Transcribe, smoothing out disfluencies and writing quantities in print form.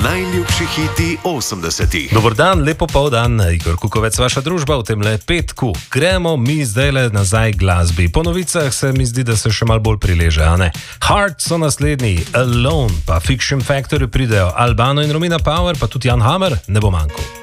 Najljubši hiti 80-ih. Dober dan, lepo povdan, Igor Kukovec, vaša družba v tem le petku. Gremo mi zdaj le nazaj glasbi. Po novicah se mi zdi, da se še malo bolj prileže, a ne? Heart so naslednji, Alone, pa Fiction Factory pridejo, Albano in Romina Power, pa tudi Jan Hammer ne bo manjkal.